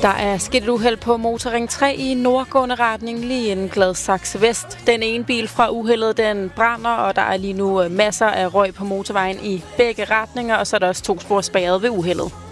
Der er sket et uheld på Motorring 3 i nordgående retning lige inden Gladsaxe Vest. Den ene bil fra uheldet, den brænder, og der er lige nu masser af røg på motorvejen i begge retninger, og så er der også 2 spor spærret ved uheldet.